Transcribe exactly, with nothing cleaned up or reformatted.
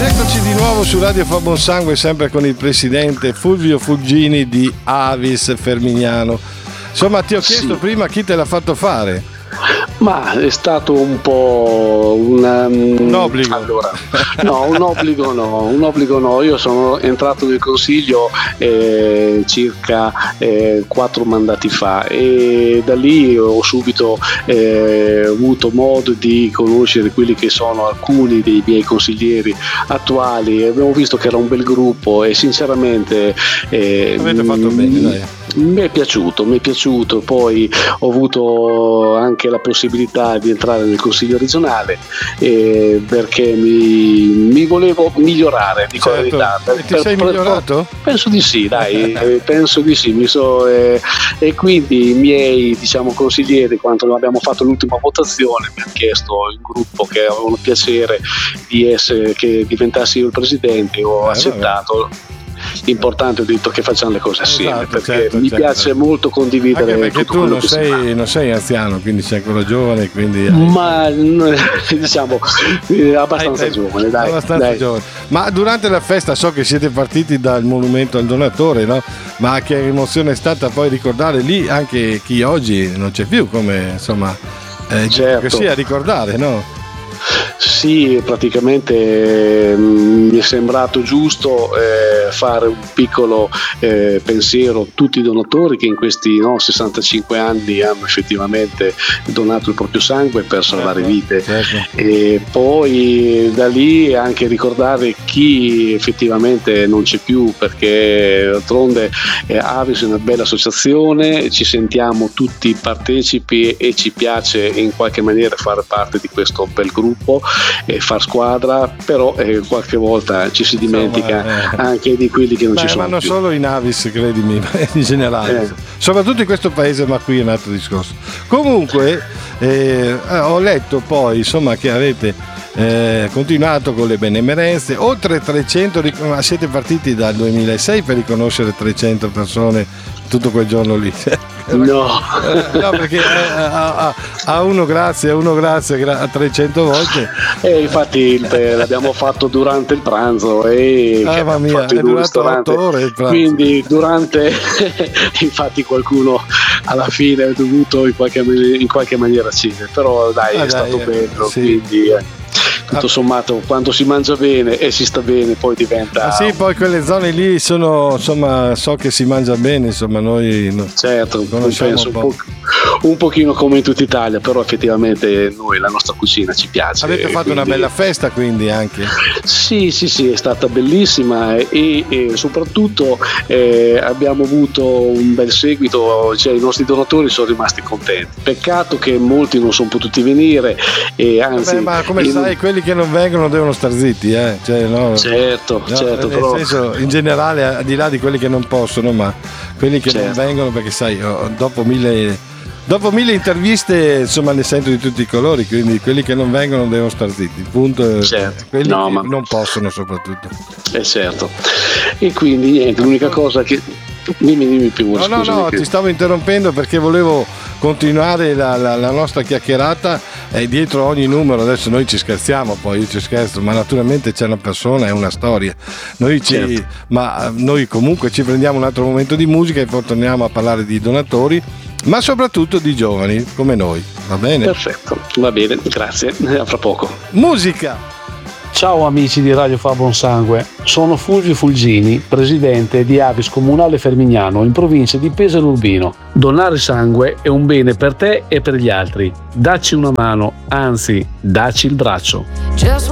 Eccoci di nuovo su Radio Fa Buon Sangue, sempre con il presidente Fulvio Fulgini di Avis Fermignano. Insomma, ti ho chiesto Sì. prima chi te l'ha fatto fare. Ma è stato un po' un, um, Un obbligo. Allora, no, un obbligo no, un obbligo no. Io sono entrato nel consiglio eh, circa eh, quattro mandati fa e da lì ho subito eh, avuto modo di conoscere quelli che sono alcuni dei miei consiglieri attuali. Abbiamo visto che era un bel gruppo e sinceramente eh, Avete fatto bene, dai. Mi è piaciuto, mi è piaciuto, poi ho avuto anche la possibilità di entrare nel consiglio regionale eh, perché mi, mi volevo migliorare, dico la Certo. verità. Per- E ti per- sei per- migliorato? Penso di sì, dai, eh, penso di sì, mi so, eh, e quindi i miei diciamo consiglieri, quando abbiamo fatto l'ultima votazione, mi hanno chiesto in gruppo che avevano piacere di essere, che diventassi io il presidente, ho Eh, accettato. Importante, ho detto che facciamo le cose assieme, Esatto, perché certo, mi certo. piace molto condividere Anche perché tutto tu quello non che si fa. sei, non sei anziano, quindi sei ancora giovane, quindi hai- Ma diciamo eh, abbastanza hai- giovane, dai, abbastanza dai. giovane. Ma durante la festa so che siete partiti dal monumento al donatore, no? Ma che emozione è stata poi ricordare lì anche chi oggi non c'è più, come insomma eh, Certo. che sia ricordare, no? Sì, praticamente mm, mi è sembrato giusto eh, fare un piccolo eh, pensiero a tutti i donatori che in questi no, sessantacinque anni hanno effettivamente donato il proprio sangue per salvare vite. Certo. E poi da lì anche ricordare chi effettivamente non c'è più, perché d'altronde eh, Avis è una bella associazione, ci sentiamo tutti partecipi e ci piace in qualche maniera fare parte di questo bel gruppo e far squadra, però eh, qualche volta ci si dimentica Insomma, eh. anche di quelli che non Beh, ci ma sono non più. solo in Avis, credimi, ma in generale, Eh. soprattutto in questo paese, ma qui è un altro discorso. Comunque eh, ho letto poi insomma che avete eh, continuato con le benemerenze, oltre trecento, ric- ma siete partiti dal duemilasei per riconoscere trecento persone tutto quel giorno lì. No. Eh, no, perché eh, a, a- a uno grazie, a uno grazie, gra- a trecento volte. E infatti il- eh, l'abbiamo fatto durante il pranzo e Ah, che mamma abbiamo mia, fatto è in un durato ristorante. otto ore il pranzo. Quindi durante infatti qualcuno alla fine è dovuto in qualche, in qualche maniera cedere, però dai, Ah, è dai, stato eh, bello, sì. quindi eh, tutto Ah. sommato quando si mangia bene e si sta bene poi diventa Ah, sì, poi quelle zone lì sono, insomma, so che si mangia bene, insomma, noi no. certo, Conosciamo penso un un, po'. po', un pochino come in tutta Italia, però effettivamente noi la nostra cucina ci piace. Avete fatto quindi- una bella festa quindi anche. Sì, sì, sì, è stata bellissima e, e soprattutto eh, abbiamo avuto un bel seguito, cioè i nostri donatori sono rimasti contenti. Peccato che molti non sono potuti venire e anzi... Vabbè, ma come in- sai, quelli che non vengono devono star zitti, eh? Cioè, no, Certo, no, certo, nel però... senso, in generale, al di là di quelli che non possono, ma quelli che non Certo. vengono, perché sai, oh, dopo mille dopo mille interviste, insomma, ne sento di tutti i colori, quindi quelli che non vengono devono star zitti, punto. Certo. Quelli No, che ma- non possono soprattutto. Eh certo. E quindi niente, l'unica cosa che... Dimmi, dimmi più, No, no, scusami, no, che- ti stavo interrompendo perché volevo continuare la, la- la nostra chiacchierata e dietro ogni numero, adesso noi ci scherziamo, poi io ci scherzo, ma naturalmente c'è una persona e una storia. Noi, ci, Certo. ma noi comunque ci prendiamo un altro momento di musica e poi torniamo a parlare di donatori, ma soprattutto di giovani come noi, va bene? Perfetto, va bene, grazie, a fra poco. Musica! Ciao amici di Radio Fa Buon Sangue, sono Fulvio Fulgini, presidente di Avis Comunale Fermignano in provincia di Pesaro Urbino. Donare sangue è un bene per te e per gli altri. Dacci una mano, anzi, dacci il braccio.